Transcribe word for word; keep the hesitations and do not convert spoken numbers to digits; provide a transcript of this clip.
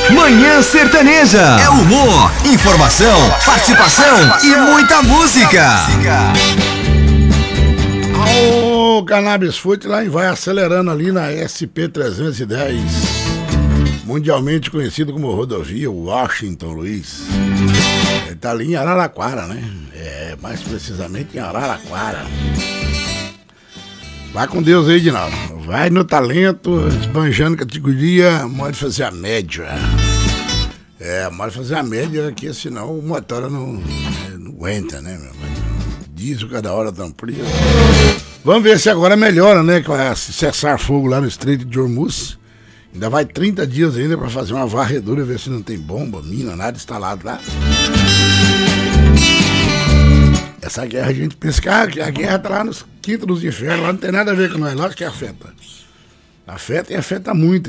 Manhã Sertaneja. É humor, informação, participação e muita música. O Cannabis Fute lá vai acelerando ali na S P trezentos e dez, mundialmente conhecido como rodovia Washington Luiz. Ele tá ali em Araraquara, né? É, mais precisamente em Araraquara. Vai com Deus aí, Dinaldo. Vai no talento, esbanjando categoria, pode fazer a média. É, pode fazer a média aqui, senão o motor não, não aguenta, né, meu? Diesel cada hora tão frio. Vamos ver se agora melhora, né? Que vai cessar fogo lá no Estreito de Hormuz. Ainda vai trinta dias ainda pra fazer uma varredura, ver se não tem bomba, mina, nada instalado lá. Essa guerra a gente pensa que ah, a guerra tá lá nos quintos dos infernos, lá não tem nada a ver com nós, lógico que afeta. Afeta e afeta muito.